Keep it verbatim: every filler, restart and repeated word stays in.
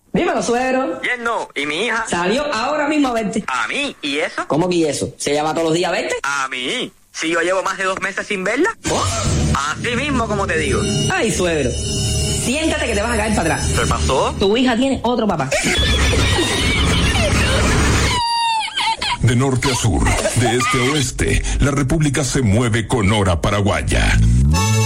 Dímelo, suegro. Yerno, ¿y mi hija? Salió ahora mismo a verte. ¿A mí? ¿Y eso? ¿Cómo que y eso? ¿Se llama todos los días a verte? ¿A mí? Si yo llevo más de dos meses sin verla. ¿Oh? Así mismo como te digo. Ay, suegro. Siéntate que te vas a caer para atrás. ¿Qué pasó? Tu hija tiene otro papá. De norte a sur, de este a oeste, la República se mueve con hora paraguaya.